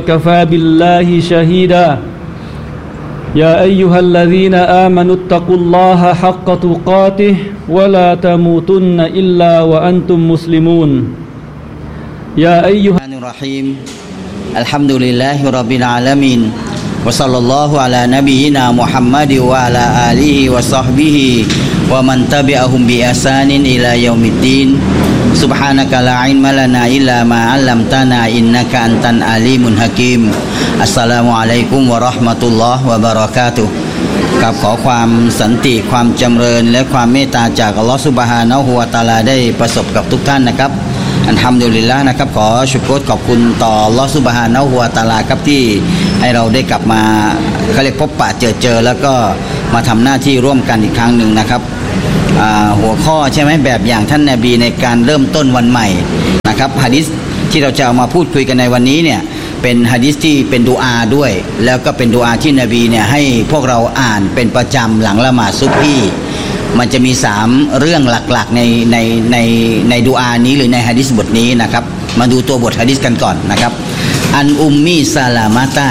كفى بالله شهيدا يا أيها الذين آمنوا اتقوا الله حق تقاته ولا تموتن إلا وأنتم مسلمون يا أيها الرحيم الحمد لله رب العالمين وصلى الله على نبينا محمد وعلى آله وصحبه ومن تبعهم بإحسان إلى يوم الدين سبحانك لا علم لنا إلا ما علمتنا إنك أنت العليم الحكيم السلام عليكم ورحمة الله وبركاتهกับขอความสันติความจำเริญและความเมตตาจากอัลลอฮฺซุบฮานะฮูวะตะอาลาได้ประสบกับทุกท่านนะครับอัลฮัมดุลิลละห์นะครับขอชุกรขอบคุณต่ออัลลอฮฺซุบฮานะฮูวะตะอาลาครับที่ให้เราได้กลับมาเขาเรียกพบปะเจอแล้วก็มาทำหน้าที่ร่วมกันอีกครั้งหนึ่งนะครับหัวข้อใช่ไหมแบบอย่างท่านนบีในการเริ่มต้นวันใหม่นะครับหะดีษที่เราจะเอามาพูดคุยกันในวันนี้เนี่ยเป็นหะดีษที่เป็นดุอาด้วยแล้วก็เป็นดุอาที่นบีเนี่ยให้พวกเราอ่านเป็นประจำหลังละหมาดซุบฮีมันจะมี3เรื่องหลักๆในดุอานี้หรือในหะดีษบทนี้นะครับมาดูตัวบทหะดีษกันก่อนนะครับอันอุมมีซาลามะตา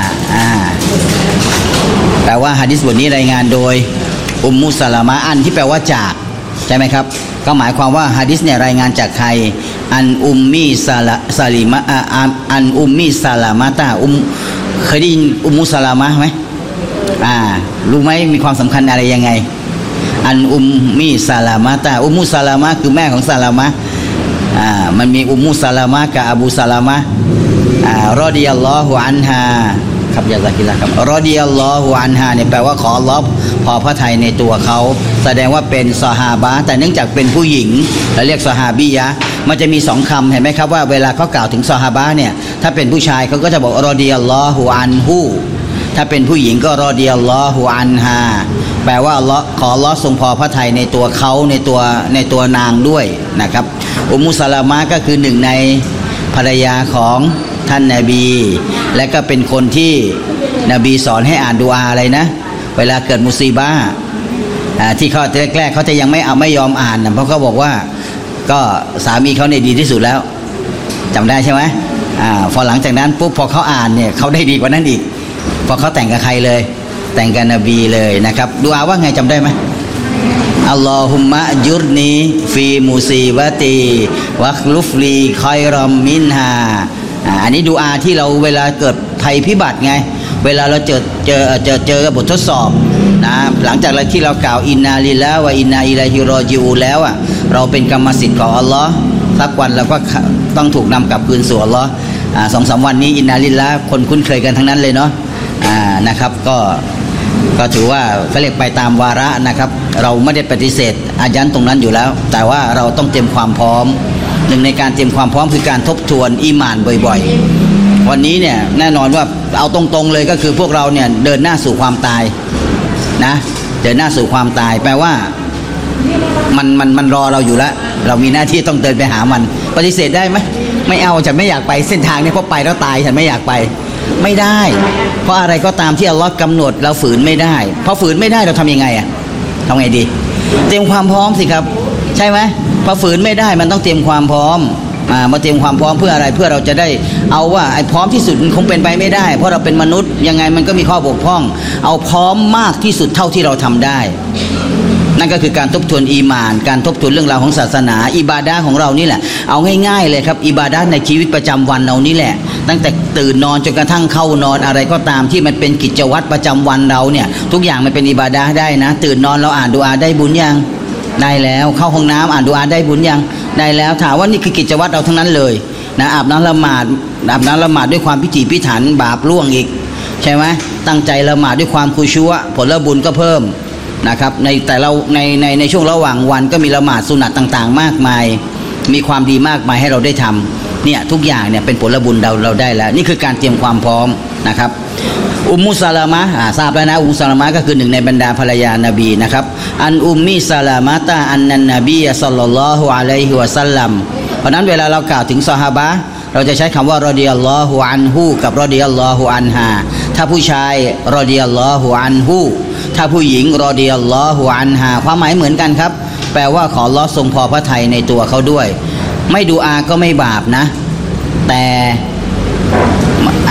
แต่ว่าหะดีษบทนี้รายงานโดยอุมมุซาลามะอันที่แปลว่าจากใช่ไหมครับก็หมายความว่าหะดีษเนี่ยรายงานจากใครอันอุมมีซาลิมะอันอุมมีซาลามะตาเคยได้ยินอุมมุซาลามะไหมรู้ไหมมีความสำคัญอะไรยังไงอันอุมมีซาลามะตาอุมมุซาลามะคือแม่ของซาลามะมันมีอุมมุซาลามะกับอบูซาลามะรอฎิยัลลอฮุอันฮาครับยาซากิลละครับรอฎิยัลลอฮุอันฮาเนี่ยแปลว่าขออัลเลาะห์พอพระทัยในตัวเขาแสดงว่าเป็นซอฮาบะห์แต่เนื่องจากเป็นผู้หญิงเราเรียกซอฮาบียะมันจะมี2คำเห็นไหมครับว่าเวลาเขากล่าวถึงซอฮาบะห์เนี่ยถ้าเป็นผู้ชายเขาก็จะบอกรอฎิยัลลอฮุอันฮูถ้าเป็นผู้หญิงก็รอฎิยัลลอฮุอันฮาแปลว่าอัลเลาะห์ขออัลเลาะห์ทรงพอพระทัยในตัวเขาในตัวนางด้วยนะครับอุมมุซาลามะก็คือหนึ่งในภรรยาของท่านนบีและก็เป็นคนที่นบีสอนให้อ่านดุอาอะไรนะเวลาเกิดมุซีบะห์ที่เขาแรกๆเขาจะยังไม่ยอมอ่านเพราะเขาบอกว่าก็สามีเขาเนี่ยดีที่สุดแล้วจำได้ใช่ไหมพอหลังจากนั้นปุ๊บพอเขาอ่านเนี่ยเขาได้ดีกว่านั้นอีกพอเขาแต่งกับใครเลยแต่งกับนบีเลยนะครับดุอาว่าไงจำได้ไหมอัลลอฮุมะยุรนีฟีมุซีบะตีวัคลุฟลีคอยรอมมินฮาอันนี้ดุอาที่เราเวลาเกิดภัยพิบัติไงเวลาเราเจอบททดสอบนะหลังจากที่เรากล่าวอินนาลิลลาฮ์วะอินนาอิลัยฮิรอญิอูนแล้วเราเป็นกรรมสิทธิ์ของอัลลอฮ์สักวันเราก็ต้องถูกนำกลับคืนสู่อัลลอฮ์2-3 วันนี้อินนาลิลลาฮ์คนคุ้นเคยกันทั้งนั้นเลยเนาะนะครับก็ถือว่าเขาเรียกไปตามวาระนะครับเราไม่ได้ปฏิเสธอายันตรงนั้นอยู่แล้วแต่ว่าเราต้องเตรียมความพร้อมหนึ่งในการเตรียมความพร้อมคือการทบทวนอีหม่านบ่อยๆวันนี้เนี่ยแน่นอนว่าเอาตรงๆเลยก็คือพวกเราเนี่ยเดินหน้าสู่ความตายนะเดินหน้าสู่ความตายแปลว่ามันรอเราอยู่แล้วเรามีหน้าที่ต้องเดินไปหามันปฏิเสธได้ไหมไม่เอาฉันไม่อยากไปเส้นทางนี้เพราะไปแล้วตายฉันไม่อยากไปไม่ได้เพราะอะไรก็ตามที่อัลลอฮ์กำหนดเราฝืนไม่ได้พอฝืนไม่ได้เราทำยังไงทำไงดีเตรียมความพร้อมสิครับใช่ไหมพอฝืนไม่ได้มันต้องเตรียมความพร้อมมาเตรียมความพร้อมเพื่ออะไรเพื่อเราจะได้เอาว่าไอ้พร้อมที่สุดมันคงเป็นไปไม่ได้เพราะเราเป็นมนุษย์ยังไงมันก็มีข้อบกพร่องเอาพร้อมมากที่สุดเท่าที่เราทำได้นั่นก็คือการทบทวนอีหม่านการทบทวนเรื่องราวของศาสนาอิบาดะห์ของเรานี่แหละเอาง่ายๆเลยครับอิบาดะห์ในชีวิตประจำวันเรานี่แหละตั้งแต่ตื่นนอนจนกระทั่งเข้านอนอะไรก็ตามที่มันเป็นกิจวัตรประจำวันเราเนี่ยทุกอย่างมันเป็นอิบาดะห์ได้นะตื่นนอนเราอ่านดุอาได้บุญยังได้แล้วเข้าห้องน้ำอ่านดุอาได้บุญยังได้แล้วถามว่านี่คือกิจวัตรเราทั้งนั้นเลยนะอาบน้ำละหมาดด้วยความพิถีพิถันบาปล่วงอีกใช่ไหมตั้งใจละหมาดด้วยความคุชัวผลบุญก็เพิ่มนะครับแต่เราในช่วงระหว่างวันก็มีละหมาดสุนัตต่างๆมากมายมีความดีมากมายให้เราได้ทำเนี่ยทุกอย่างเนี่ยเป็นผลบุญเราได้แล้วนี่คือการเตรียมความพร้อมนะครับอุมมุซาลามะทราบแล้วนะอุมมุซาลามะก็คือหนึ่งในบรรดาภรรยานบีนะครับอันอุมมีซาลามะตาอันนันนบีศ็อลลัลลอฮุอะลัยฮิวะซัลลัมเพราะนั้นเวลาเรากล่าวถึงซอฮาบะห์เราจะใช้คำว่ารอฎิยัลลอฮุอันฮูกับรอฎิยัลลอฮุอันฮาถ้าผู้ชายรอฎิยัลลอฮุอันฮูถ้าผู้หญิงรอฎิยัลลอฮุอันฮาความหมายเหมือนกันครับแปลว่าขออัลเลาะห์ทรงพอพระทัยในตัวเขาด้วยไม่ดุอาก็ไม่บาปนะแต่ อ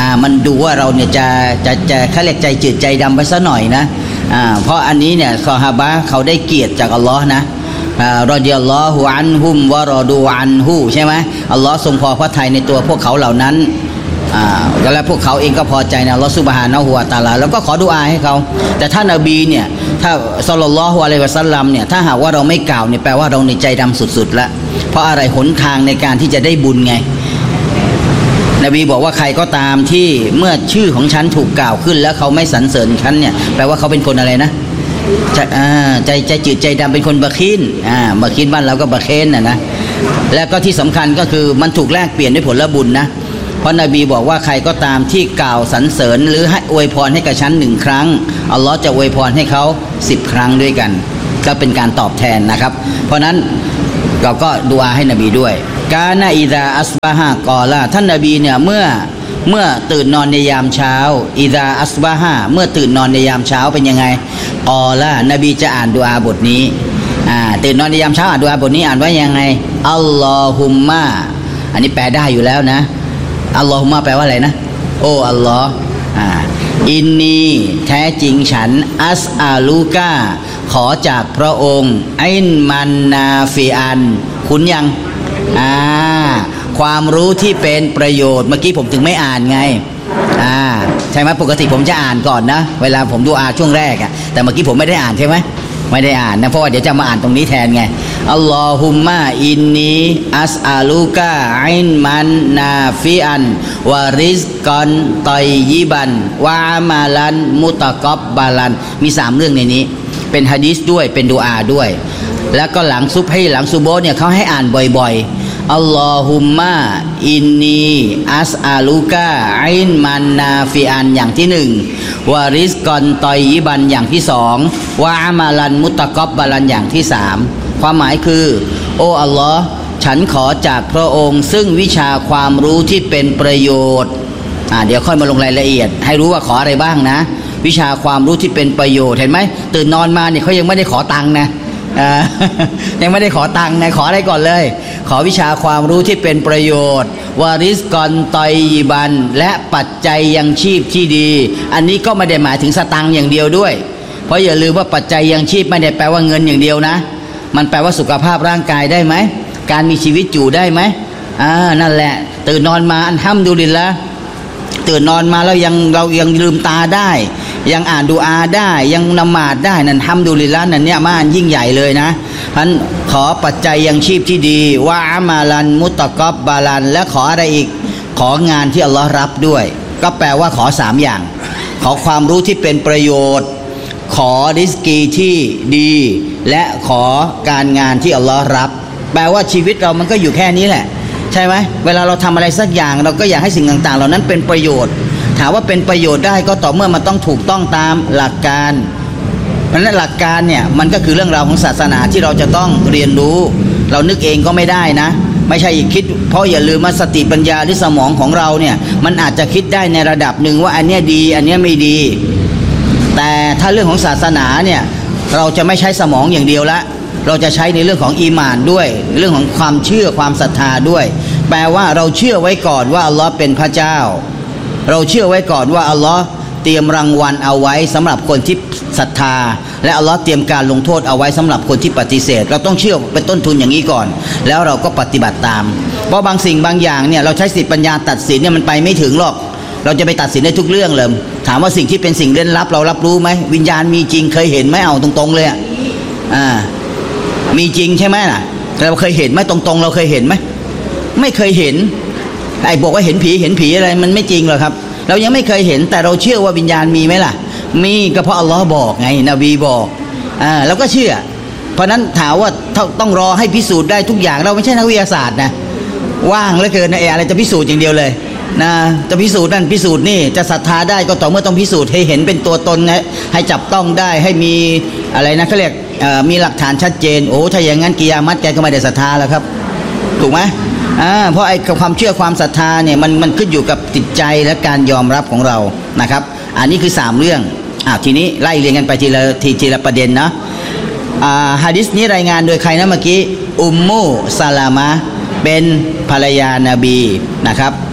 มันดูว่าเราเนี่ยจะเขาเรียกใจจืดใจดำไปซะหน่อยนะเพราะอันนี้เนี่ยซอฮาบะห์เขาได้เกียรติจากอัลลอฮ์นะรอฎิยัลลอฮุอันฮุมวะรอดูอันฮูใช่ไหมอัลลอฮ์ทรงพอพระทัยในตัวพวกเขาเหล่านั้นและพวกเขาเองก็พอใจในอัลลอฮ์ซุบฮานะฮูวะตะอาลาแล้วก็ขอดุอาให้เขาแต่ถ้านบีเนี่ยถ้าศ็อลลัลลอฮุอะลัยฮิวะซัลลัมเนี่ยถ้าหากว่าเราไม่กล่าวเนี่ยแปลว่าเราในใจดำสุดๆละเพราะอะไรหนทางในการที่จะได้บุญไงนบีบอกว่าใครก็ตามที่เมื่อชื่อของฉันถูกกล่าวขึ้นแล้วเขาไม่สรรเสริญฉันเนี่ยแปลว่าเขาเป็นคนอะไรนะใจจืดใจดำเป็นคนบะคีนบะคีนบ้านเราก็บะเคนนะแล้วก็ที่สำคัญก็คือมันถูกแลกเปลี่ยนด้วยผลบุญนะเพราะนบีบอกว่าใครก็ตามที่กล่าวสรรเสริญหรือให้อวยพรให้กับฉัน1 ครั้งอัลลอฮ์จะอวยพรให้เขา10 ครั้งด้วยกันก็เป็นการตอบแทนนะครับเพราะนั้นเราก็ดุอาให้นบีด้วยกานะอิซาอัสบะฮะกอลาท่านนบีเนี่ยเมื่อตื่นนอนในยามเช้าอิซาอัสบะฮะเมื่อตื่นนอนในยามเช้าเป็นยังไงกอลานบีจะอ่านดุอาบทนี้ตื่นนอนในยามเช้าอ่านดุอาบทนี้อ่านว่ายังไงอัลลอฮุมมะอันนี้แปลได้อยู่แล้วนะอัลลอฮุมมะแปลว่าอะไรนะโอ้อัลลอฮ์อินนีแท้จริงฉันอัสอาลูกาขอจากพระองค์อินมันนาฟิอันคุณยังความรู้ที่เป็นประโยชน์เมื่อกี้ผมถึงไม่อ่านไงใช่ไหมปกติผมจะอ่านก่อนนะเวลาผมดูอาช่วงแรกแต่เมื่อกี้ผมไม่ได้อ่านใช่ไหมไม่ได้อ่านนะเพราะว่าเดี๋ยวจะมาอ่านตรงนี้แทนไงอัลลอฮุมมะอินนีอัสอาลูกาอินมันนาฟิอันวาริซกอนตอยยิบันวะอามาลันมุตะกอบบาลันมี3เรื่องในนี้เป็นหะดีษด้วยเป็นดุอาด้วยแล้วก็หลังซุบให้หลังซุโบเนี่ยเขาให้อ่านบ่อยๆอัลลอฮุมมะอินนีอัสอาลูกาอินมันนาฟิอันอย่างที่1วาริซกอนตอยยิบันอย่างที่2วะอามาลันมุตะกอบบาลันอย่างที่3ความหมายคือโอ้อัลลอฮ์ฉันขอจากพระองค์ซึ่งวิชาความรู้ที่เป็นประโยชน์เดี๋ยวค่อยมาลงรายละเอียดให้รู้ว่าขออะไรบ้างนะวิชาความรู้ที่เป็นประโยชน์เห็นไหมตื่นนอนมาเนี่ยเขายังไม่ได้ขอตังค์นะยังไม่ได้ขอตังค์นะขออะไรก่อนเลยขอวิชาความรู้ที่เป็นประโยชน์วาริสกอนตอยยิบันและปัจจัยยังชีพที่ดีอันนี้ก็ไม่ได้หมายถึงสตังค์อย่างเดียวด้วยเพราะอย่าลืมว่าปัจจัยยังชีพไม่ได้แปลว่าเงินอย่างเดียวนะมันแปลว่าสุขภาพร่างกายได้ไหมการมีชีวิตอยู่ได้ไหมนั่นแหละตื่นนอนมาอัลฮัมดุลิลละห์ตื่นนอนมาแล้วเรายังลืมตาได้ยังอ่านดุอาได้ยังละหมาดได้นั่นฮัมดุลิลละห์นั่นเนี่ยมันยิ่งใหญ่เลยนะฉะนั้นขอปัจจัยยังชีพที่ดีวะอามาลันมุตะกอบบาลันและขออะไรอีกของานที่อัลลอฮ์รับด้วยก็แปลว่าขอ3อย่างขอความรู้ที่เป็นประโยชน์ขอริสกีที่ดีและขอการงานที่อัลลอฮ์รับแปลว่าชีวิตเรามันก็อยู่แค่นี้แหละใช่ไหมเวลาเราทำอะไรสักอย่างเราก็อยากให้สิ่งต่างๆเหล่านั้นเป็นประโยชน์ถามว่าเป็นประโยชน์ได้ก็ต่อเมื่อมันต้องถูกต้องตามหลักการเพราะฉะนั้นหลักการเนี่ยมันก็คือเรื่องราวของศาสนาที่เราจะต้องเรียนรู้เรานึกเองก็ไม่ได้นะไม่ใช่คิดเพราะอย่าลืมว่าสติปัญญาหรือสมองของเราเนี่ยมันอาจจะคิดได้ในระดับหนึ่งว่าอันเนี้ยดีอันเนี้ยไม่ดีแต่ถ้าเรื่องของศาสนาเนี่ยเราจะไม่ใช้สมองอย่างเดียวละเราจะใช้ในเรื่องของอีหม่านด้วยเรื่องของความเชื่อความศรัทธาด้วยแปลว่าเราเชื่อไว้ก่อนว่าอัลลอฮ์เป็นพระเจ้าเราเชื่อไว้ก่อนว่าอัลลอฮ์เตรียมรางวัลเอาไว้สำหรับคนที่ศรัทธาและอัลลอฮ์เตรียมการลงโทษเอาไว้สำหรับคนที่ปฏิเสธเราต้องเชื่อเป็นต้นทุนอย่างนี้ก่อนแล้วเราก็ปฏิบัติตามเพราะบางสิ่งบางอย่างเนี่ยเราใช้สติปัญญาตัดสินเนี่ยมันไปไม่ถึงหรอกเราจะไปตัดสินได้ทุกเรื่องเลยถามว่าสิ่งที่เป็นสิ่งเร้นลับเรารับรู้ไหมวิญญาณมีจริงเคยเห็นไหมเอาตรงๆเลยมีจริงใช่ไหมล่ะเราเคยเห็นไหมตรงๆเราเคยเห็นไหมไม่เคยเห็นไอ้บอกว่าเห็นผีอะไรมันไม่จริงหรอกครับเรายังไม่เคยเห็นแต่เราเชื่อว่าวิญญาณมีไหมล่ะมีก็เพราะอัลลอฮ์บอกไงนบีบอกเราก็เชื่อเพราะนั้นถามว่าต้องรอให้พิสูจน์ได้ทุกอย่างเราไม่ใช่นักวิทยาศาสตร์นะว่างเหลือเกินนะอะไรจะพิสูจน์อย่างเดียวเลยนะจะพิสูจน์นั่นพิสูจน์นี่จะศรัทธาได้ก็ต่อเมื่อต้องพิสูจน์ให้เห็นเป็นตัวตนให้จับต้องได้ให้มีอะไรนะเขาเรียกมีหลักฐานชัดเจนโอ้ถ้าอย่างนั้นกิยามัตแกก็ไม่ได้ศรัทธาแล้วครับถูกไหมเพราะไอ้ความเชื่อความศรัทธาเนี่ยมันขึ้นอยู่กับจิตใจและการยอมรับของเรานะครับอันนี้คือ3เรื่องทีนี้ไล่เรียงกันไปทีละประเด็นนะหะดีษนี้รายงานโดยใครนะเมื่อกี้อุมมุซะลามะเป็นภรรยานบีนะครับ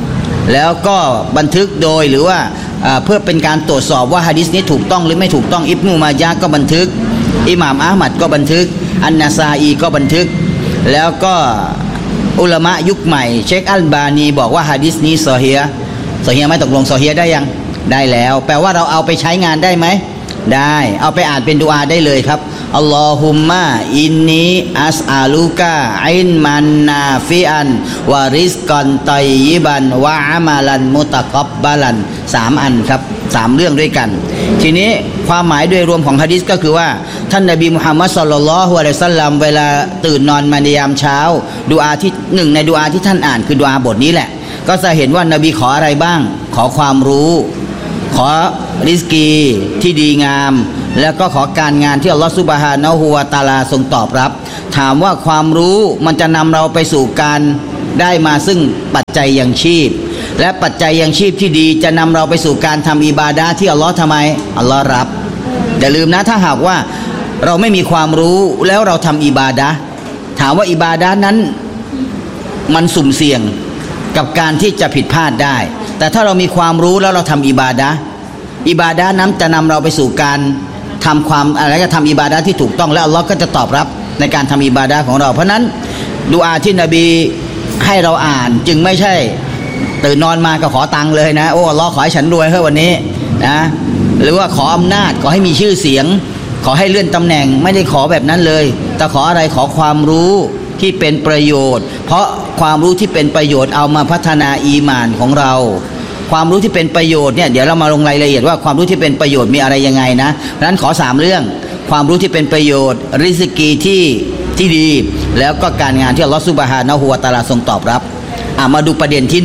แล้วก็บันทึกโดยหรือว่าเพื่อเป็นการตรวจสอบว่าหะดีษนี้ถูกต้องหรือไม่ถูกต้องอิบนุมาญะห์ก็บันทึกอิหม่ามอะห์มัดก็บันทึกอันนาซาอีก็บันทึกแล้วก็อุลามะยุคใหม่เชคอัลบานีบอกว่าหะดีษนี้ซอฮีฮ์ไหมตกลงซอฮีฮ์ได้ยังได้แล้วแปลว่าเราเอาไปใช้งานได้ไหมได้เอาไปอ่านเป็นดุอาได้เลยครับอัลลอฮุมมะอินนีอัสอาลูกะอินมันนาฟิอันวะริซกันตัยยิบันวะอามาลันมุตะกับบาลัน3อันครับ3เรื่องด้วยกันทีนี้ความหมายโดยรวมของหะดีษก็คือว่าท่านนบีมุฮัมมัดศ็อลลัลลอฮุอะลัยฮิวะซัลลัมเวลาตื่นนอนมาในยามเช้าดุอาที่หนึ่งในดุอาที่ท่านอ่านคือดุอาบทนี้แหละก็จะเห็นว่านบีขออะไรบ้างขอความรู้ขอริสกีที่ดีงามแล้วก็ขอการงานที่อัลลอฮฺซุบฮานะฮูวะตะอาลาทรงตอบรับถามว่าความรู้มันจะนำเราไปสู่การได้มาซึ่งปัจจัยยังชีพและปัจจัยยังชีพที่ดีจะนำเราไปสู่การทำอิบาดะห์ที่อัลลอฮฺทำไมอัลลอฮฺรับอย่าลืมนะถ้าหากว่าเราไม่มีความรู้แล้วเราทำอิบาดะห์ถามว่าอิบาดะห์นั้นมันสุ่มเสี่ยงกับการที่จะผิดพลาดได้แต่ถ้าเรามีความรู้แล้วเราทำอิบาดะห์นั้นจะนำเราไปสู่การทำความอะไรก็ทำอิบาดะห์ที่ถูกต้องและอัลลอฮ์ก็จะตอบรับในการทำอิบาดะห์ของเราเพราะนั้นดุอาที่นบีให้เราอ่านจึงไม่ใช่ตื่นนอนมาก็ขอตังค์เลยนะโอ้อัลลอฮ์ขอให้ฉันรวยเฮ้ยวันนี้นะหรือว่าขออำนาจขอให้มีชื่อเสียงขอให้เลื่อนตำแหน่งไม่ได้ขอแบบนั้นเลยแต่ขออะไรขอความรู้ที่เป็นประโยชน์เพราะความรู้ที่เป็นประโยชน์เอามาพัฒนาอีหม่านของเราความรู้ที่เป็นประโยชน์เนี่ยเดี๋ยวเรามาลงรายละเอียดว่าความรู้ที่เป็นประโยชน์มีอะไรยังไงนะดังนั้นขอ3เรื่องความรู้ที่เป็นประโยชน์ริสกีที่ดีแล้วก็การงานที่อัลลอฮฺซุบฮานะฮูวะตะอาลาทรงตอบรับมาดูประเด็นที่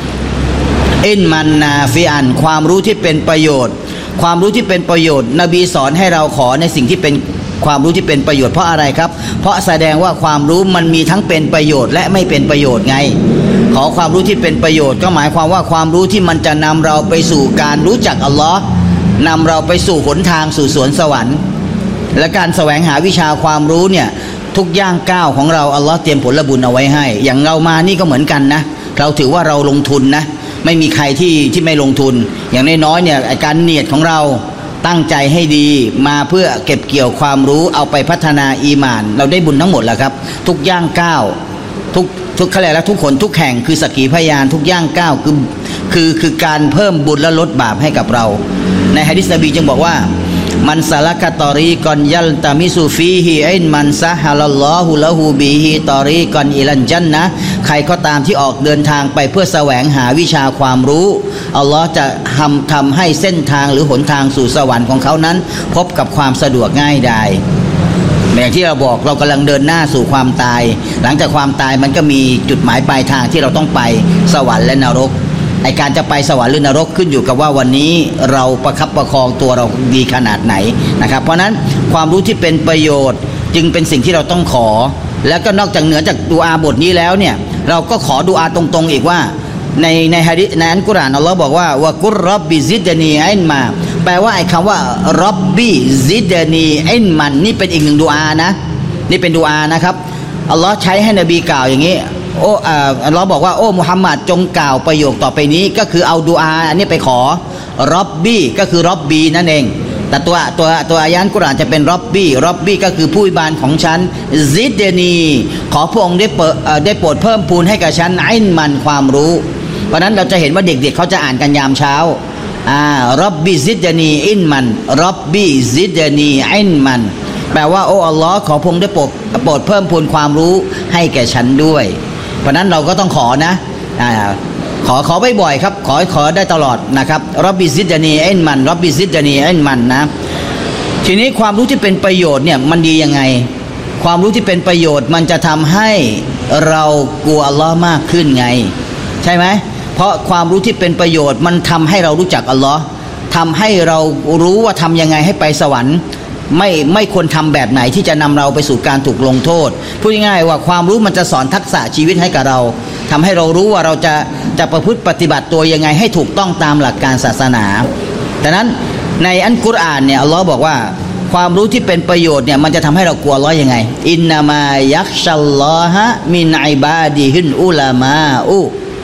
1อินมันนาฟิอันความรู้ที่เป็นประโยชน์ความรู้ที่เป็นประโยชน์นบีสอนให้เราขอในสิ่งที่เป็นความรู้ที่เป็นประโยชน์เพราะอะไรครับเพราะแสดงว่าความรู้มันมีทั้งเป็นประโยชน์และไม่เป็นประโยชน์ไงขอความรู้ที่เป็นประโยชน์ก็หมายความว่าความรู้ที่มันจะนำเราไปสู่การรู้จักอัลลอฮ์นำเราไปสู่หนทางสู่สวนสวรรค์และการแสวงหาวิชาความรู้เนี่ยทุกย่างก้าวของเราอัลลอฮ์เตรียมผลบุญเอาไว้ให้อย่างเรามานี่ก็เหมือนกันนะเราถือว่าเราลงทุนนะไม่มีใครที่ไม่ลงทุนอย่างน้อยๆเนี่ยการเนียดของเราตั้งใจให้ดีมาเพื่อเก็บเกี่ยวความรู้เอาไปพัฒนาอีหม่านเราได้บุญทั้งหมดแหละครับทุกย่างก้าวทุกขณะและทุกคนทุกแห่งคือสักขีพยานทุกย่างก้าวคือการเพิ่มบุญและลดบาปให้กับเราในหะดีษนบีจึงบอกว่ามันซาลักะตอรีกอนยัลตามิซูฟีฮิอินมันซะฮะลัลลอฮุละฮูบิฮิตอรีกอนอิลันญันนะใครก็ตามที่ออกเดินทางไปเพื่อแสวงหาวิชาความรู้อัลลอฮ์จะทำให้เส้นทางหรือหนทางสู่สวรรค์ของเขานั้นพบกับความสะดวกง่ายดายอย่างที่เราบอกเรากำลังเดินหน้าสู่ความตายหลังจากความตายมันก็มีจุดหมายปลายทางที่เราต้องไปสวรรค์และนรกไอการจะไปสวรรค์หรือนรกขึ้นอยู่กับว่าวันนี้เราประคับประคองตัวเราดีขนาดไหนนะครับเพราะนั้นความรู้ที่เป็นประโยชน์จึงเป็นสิ่งที่เราต้องขอแล้วก็นอกจากเหนือจากดุอาบทนี้แล้วเนี่ยเราก็ขอดุอาตรงๆอีกว่าในหะดีษในอัลกุรอานอัลลอฮ์บอกว่าวะกุรร็อบบิซิดนีอิลมาแปลว่าไอ้คำว่าร็อบบิซิดนีอิลมันนี่เป็นอีกหนึ่งดุอานะนี่เป็นดุอานะครับอัลลอฮ์ใช้ให้นบีกล่าวอย่างนี้อัลลอฮ์บอกว่าโอ้มุฮัมมัดจงกล่าวประโยคต่อไปนี้ก็คือเอาดุอาอันนี้ไปขอร็อบบีก็คือร็อบบีนั่นเองแต่ตัวอายะห์กุรอานจะเป็นร็อบบี้ก็คือผู้อวยบานของฉันซิดนีขอพระองค์ได้โปรดเพิ่มพูนให้กับฉันอิลมันความรู้เพราะนั้นเราจะเห็นว่าเด็กๆเขาจะอ่านกันยามเช้าร็อบบี้ซิดนีอิลมันร็อบบี้ซิดนีอิลมันแปลว่าโอ้อัลลอฮ์ขอพระองค์ได้โปรดเพิ่มพูนความรู้ให้แก่ฉันด้วยเพราะนั้นเราก็ต้องขอนะขอบ่อยๆครับขอได้ตลอดนะครับร็อบบิซิดนีอิลมันร็อบบิซิดนีอิลมันนะทีนี้ความรู้ที่เป็นประโยชน์เนี่ยมันดียังไงความรู้ที่เป็นประโยชน์มันจะทำให้เรากลัวอัลลอฮ์มากขึ้นไงใช่ไหมเพราะความรู้ที่เป็นประโยชน์มันทำให้เรารู้จักอัลลอฮ์ทำให้เรารู้ว่าทำยังไงให้ไปสวรรค์ไม่ควรทำแบบไหนที่จะนำเราไปสู่การถูกลงโทษพูดง่ายๆว่าความรู้มันจะสอนทักษะชีวิตให้กับเราทำให้เรารู้ว่าเราจะประพฤติปฏิบัติตัวยังไงให้ถูกต้องตามหลักการศาสนาดังนั้นในอัลกุรอานเนี่ยอัลลอฮ์บอกว่าความรู้ที่เป็นประโยชน์เนี่ยมันจะทำให้เรากลัวอัลลอฮ์ยังไงอินนามายักชัลลอฮะมินอิบาดิฮิลอุลามาอุ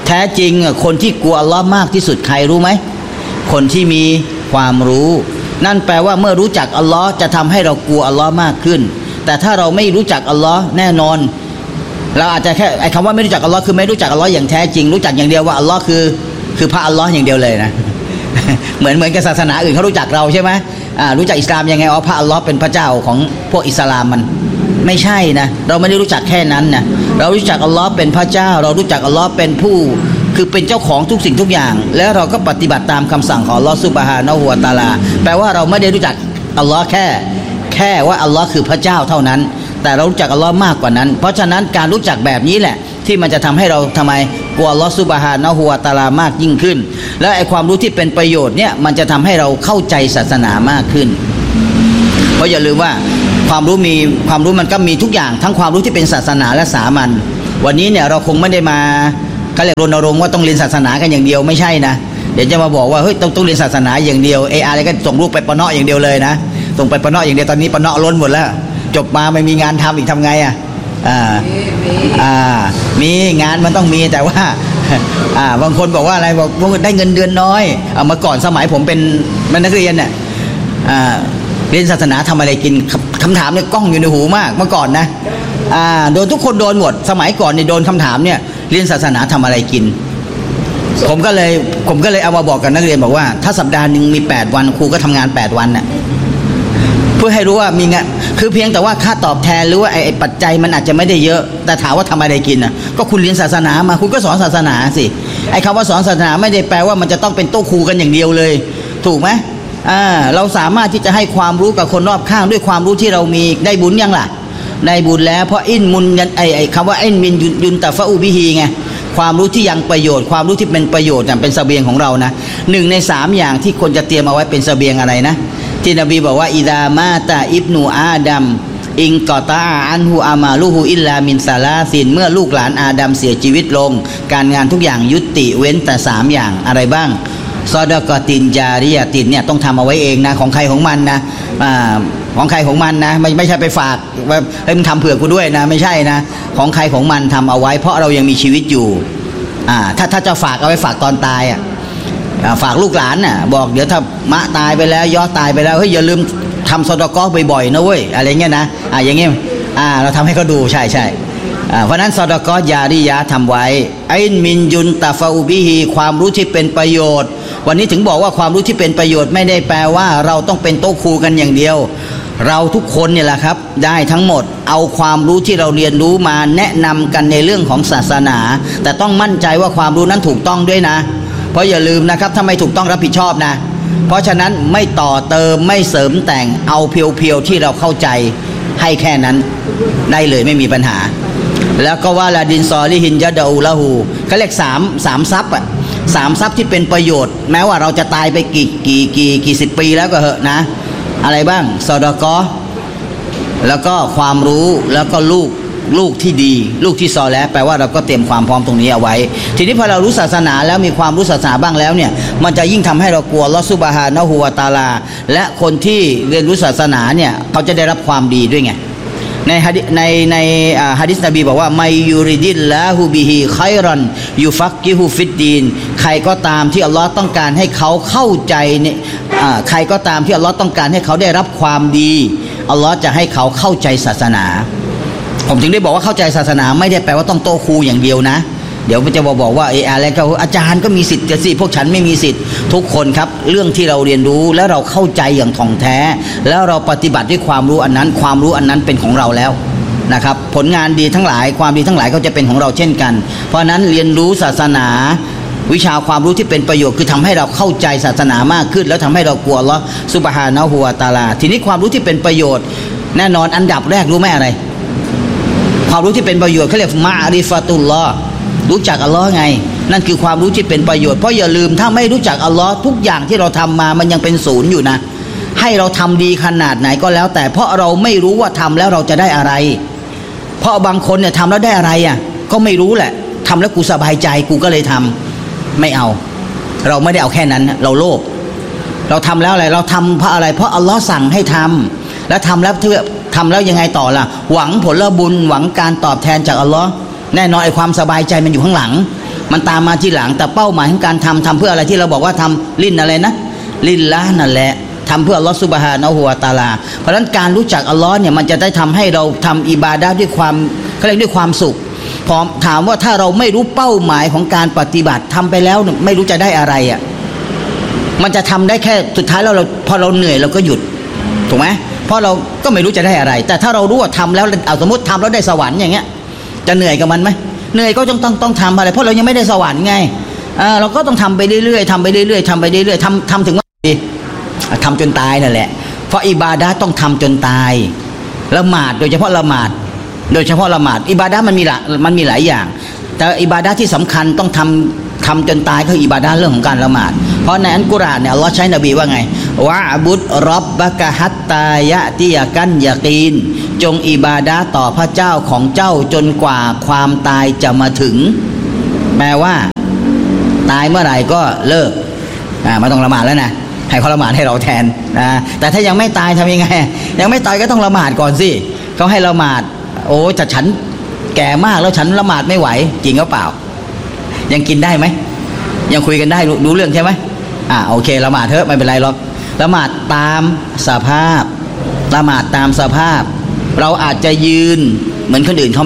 แท้จริงคนที่กลัวอัลลอฮ์มากที่สุดใครรู้ไหมคนที่มีความรู้นั่นแปลว่าเมื่อรู้จักอัลลอฮ์จะทำให้เรากลัวอัลลอฮ์มากขึ้นแต่ถ้าเราไม่รู้จักอัลลอฮ์แน่นอนเราอาจจะแค่ไอ้คำว่าไม่รู้จักอัลลอฮ์คือไม่รู้จักอัลลอฮ์อย่างแท้จริงรู้จักอย่างเดียวว่าอัลลอฮ์คือพระอัลลอฮ์อย่างเดียวเลยนะ เหมือนกับศาสนาอื่นเขารู้จักเราใช่ไหมรู้จักอิสลามยังไงพระอัลลอฮ์เป็นพระเจ้าของพวกอิสลามมันไม่ใช่นะเราไม่ได้รู้จักแค่นั้นนะเรารู้จักอัลลอฮ์เป็นพระเจ้าเรารู้จักอัลลอฮ์เป็นผู้คือเป็นเจ้าของทุกสิ่งทุกอย่างแล้วเราก็ปฏิบัติตามคำสั่งของอัลลอฮ์ซุบฮานะฮูวะตะอาลาแปลว่าเราไม่ได้รู้จักอัลลอฮ์แค่ว่าอัลลอฮ์คือพระเจ้าเท่านั้นแต่เรารู้จักอัลลอฮ์มากกว่านั้นเพราะฉะนั้นการรู้จักแบบนี้แหละที่มันจะทำให้เราทำไมกลัวอัลลอฮ์ซุบฮานะฮูวะตะอาลามากยิ่งขึ้นและไอ้ความรู้ที่เป็นประโยชน์เนี่ยมันจะทำให้เราเข้าใจศาสนามากขึ้นเพราะอย่าลืมว่าความรู้มันก็มีทุกอย่างทั้งความรู้ที่เป็นศาสนาและสามัญวันนี้เนี่ยเราคงไม่ได้มาเขาเรียกรณรงค์ว่าต้องเรียนศาสนากันอย่างเดียวไม่ใช่นะเดี๋ยวจะมาบอกว่าเฮ้ยต้องเรียนศาสนาอย่างเดียวอะไรก็ส่งลูกไปปะเนาะอย่างเดียวเลยนะส่งไปปะเนาะอย่างเดียวตอนนี้ปะเนาะล้นหมดแล้วจบมาไม่มีงานทำอีกทำไงมีงานมันต้องมีแต่ว่าบางคนบอกว่าอะไรบอกได้เงินเดือนน้อยเมื่อก่อนสมัยผมเป็นนักเรียนเนี่ยเรียนศาสนาทำอะไรกินคำถามเนี่ยก้องอยู่ในหูมากเมื่อก่อนนะโดนทุกคนโดนหมดสมัยก่อนเนี่ยโดนคำถามเนี่ยเรียนศาสนาทำอะไรกินผมก็เลยเอามาบอกกับนักเรียนบอกว่าถ้าสัปดาห์นึงมี8วันครูก็ทำงาน8วันน่ะเพื่อให้รู้ว่ามีงานคือเพียงแต่ว่าค่าตอบแทนหรือว่าไอ้ปัจจัยมันอาจจะไม่ได้เยอะแต่ถามว่าทำอะไรกินน่ะก็คุณเรียนศาสนามาคุณก็สอนศาสนาสิไอ้คำว่าสอนศาสนาไม่ได้แปลว่ามันจะต้องเป็นโต๊ะครูกันอย่างเดียวเลยถูกไหมเราสามารถที่จะให้ความรู้กับคนรอบข้างด้วยความรู้ที่เรามีได้บุญยังล่ะได้บุญแล้วเพราะอินมุนไอ้คำว่าอินมินยุนตะฟะอูบิฮีไงความรู้ที่ยังประโยชน์ความรู้ที่เป็นประโยชน์เป็นเสบียงของเรานะ1 ใน 3อย่างที่คนจะเตรียมเอาไว้เป็นเสบียงอะไรนะที่นบีบอกว่าอิดามาตาอิบนูอาดัมอิงกอตาอันฮูอามาลูฮูอิลลามินซาลาซินเมื่อลูกหลานอาดัมเสียชีวิตลงการงานทุกอย่างยุติเว้นแต่3อย่างอะไรบ้างซอดะกอตินจาริยะตินเนี่ยต้องทำเอาไว้เองนะของใครของมันนะของใครของมันนะไม่ใช่ไปฝากว่าให้มึงทำเผื่อกูด้วยนะไม่ใช่นะของใครของมันทำเอาไว้เพราะเรายังมีชีวิตอยู่ถ้าจะฝากเอาไว้ฝากตอนตายฝากลูกหลานน่ะบอกเดี๋ยวถ้ามะตายไปแล้วย่อตายไปแล้วเฮ้ยอย่าลืมทำซอดะกอบ่อยๆนะเว้ยอะไรเงี้ยนะอย่างเงี้ยเราทำให้เขาดูใช่เพราะนั้นซอดะกอยาริยะทำไว้ไอ้มินยุนตะฟาอูบิฮีความรู้ที่เป็นประโยชน์วันนี้ถึงบอกว่าความรู้ที่เป็นประโยชน์ไม่ได้แปลว่าเราต้องเป็นโต๊ะครูกันอย่างเดียวเราทุกคนเนี่ยแหละครับได้ทั้งหมดเอาความรู้ที่เราเรียนรู้มาแนะนำกันในเรื่องของศาสนาแต่ต้องมั่นใจว่าความรู้นั้นถูกต้องด้วยนะเพราะอย่าลืมนะครับถ้าไม่ถูกต้องรับผิดชอบนะเพราะฉะนั้นไม่ต่อเติมไม่เสริมแต่งเอาเพียวๆที่เราเข้าใจให้แค่นั้นได้เลยไม่มีปัญหาแล้วก็ว่าลาดินซอลิฮินยะดาอูละหูเขาเรียก3ทรัพย์3ทรัพย์ที่เป็นประโยชน์แม้ว่าเราจะตายไปกี่สิบปีแล้วก็เหอะนะอะไรบ้างซอดะกอแล้วก็ความรู้แล้วก็ลูกที่ดีลูกที่ซอแล้วแปลว่าเราก็เตรียมความพร้อมตรงนี้เอาไว้ทีนี้พอเรารู้ศาสนาแล้วมีความรู้ศาสนาบ้างแล้วเนี่ยมันจะยิ่งทำให้เรากลัวอัลเลาะห์ซุบฮานะฮูวะตะอาลาและคนที่เรียนรู้ศาสนาเนี่ยเขาจะได้รับความดีด้วยไงในหะดีษนบีบอกว่าไมยูริดิลลาฮูบิฮิค็อยรอนยูฟักกิฮุฟิดดีนใครก็ตามที่อัลเลาะห์ต้องการให้เขาเข้าใจเนี่ยใครก็ตามที่อัลเลาะห์ต้องการให้เขาได้รับความดีอัลเลาะห์จะให้เขาเข้าใจศาสนาผมถึงได้บอกว่าเข้าใจศาสนาไม่ได้แปลว่าต้องโตครูอย่างเดียวนะเดี๋ยวมันจะบอกว่าอะไรก็อาจารย์ก็มีสิทธิ์จะสิพวกฉันไม่มีสิทธิ์ทุกคนครับเรื่องที่เราเรียนรู้และเราเข้าใจอย่างถ่องแท้แล้วเราปฏิบัติด้วยความรู้อันนั้นความรู้อันนั้นเป็นของเราแล้วนะครับผลงานดีทั้งหลายความดีทั้งหลายก็จะเป็นของเราเช่นกันเพราะนั้นเรียนรู้ศาสนาวิชาความรู้ที่เป็นประโยชน์คือทำให้เราเข้าใจศาสนามากขึ้นแล้วทำให้เรากลัวอัลเลาะห์ซุบฮานะฮูวะตะอาลาทีนี้ความรู้ที่เป็นประโยชน์แน่นอนอันดับแรกรู้ไหมอะไรความรู้ที่เป็นประโยชน์เขาเรียกมะอาริฟะตุลลอฮ์รู้จักอัลลอฮ์ไงนั่นคือความรู้ที่เป็นประโยชน์เพราะอย่าลืมถ้าไม่รู้จักอัลลอฮ์ทุกอย่างที่เราทำมามันยังเป็นศูนย์อยู่นะให้เราทำดีขนาดไหนก็แล้วแต่เพราะเราไม่รู้ว่าทำแล้วเราจะได้อะไรเพราะบางคนเนี่ยทำแล้วได้อะไรก็ไม่รู้แหละทำแล้วกูสบายใจกูก็เลยทำไม่เอาเราไม่ได้เอาแค่นั้นเราโลภเราทำแล้วอะไรเราทำเพราะอะไรเพราะอัลลอฮ์สั่งให้ทำแล้วทำแล้วยังไงต่อล่ะหวังผลบุญหวังการตอบแทนจากอัลลอฮ์แน่นอนไอ้ความสบายใจมันอยู่ข้างหลังมันตามมาทีหลังแต่เป้าหมายของการทำเพื่ออะไรที่เราบอกว่าทำลินอะไรนะลินละนั่นแหละทำเพื่ออัลลอฮฺซุบฮานะฮูวะตะอาลาเพราะฉะนั้นการรู้จักอัลลอฮ์เนี่ยมันจะได้ทำให้เราทำอิบาดะห์ด้วยความเขาเรียกด้วยความสุขพอถามว่าถ้าเราไม่รู้เป้าหมายของการปฏิบัติทำไปแล้วไม่รู้จะได้อะไรอ่ะมันจะทำได้แค่สุดท้ายแล้วเราพอเราเหนื่อยเราก็หยุดถูกไหมเพราะเราก็ไม่รู้จะได้อะไรแต่ถ้าเรารู้ว่าทำแล้วเอาสมมติทำแล้วได้สวรรค์อย่างเงี้ยจะเหนื่อยกับมันไหมเหนื่อยก็ต้องทำอะไรเพราะเรายังไม่ได้สวรรค์ไงเราก็ต้องทำไปเรื่อยๆทำไปเรื่อยๆทำไปเรื่อยๆทำถึงว่าทำจนตายนั่นแหละเพราะอิบาดะห์ต้องทำจนตายละหมาดโดยเฉพาะละหมาดอิบาดะห์มันมีหลายอย่างแต่อิบาดะห์ที่สำคัญต้องทำจนตายคืออิบาดะห์เรื่องของการละหมาดเพราะในอัลกุรอานเนี่ยอัลลอฮ์ใช้นบีว่าไงวะอ์บุดร็อบบะกะฮัตตายะติยะกันยะกีนจงอิบาดะห์ต่อพระเจ้าของเจ้าจนกว่าความตายจะมาถึงแปลว่าตายเมื่อไหร่ก็เลิกไม่ต้องละหมาดแล้วนะให้เขาละหมาดให้เราแทนนะแต่ถ้ายังไม่ตายทำยังไงยังไม่ตายก็ต้องละหมาดก่อนสิเขาให้ละหมาดโอ้แต่ฉันแก่มากแล้วฉันละหมาดไม่ไหวจริงหรือเปล่ายังกินได้ไหมยังคุยกันได้รู้เรื่องใช่ไหมโอเคละหมาดเถอะไม่เป็นไรหรอกละหมาดตามสภาพละหมาดตามสภาพเราอาจจะยืนเหมือนคนอื่นเขา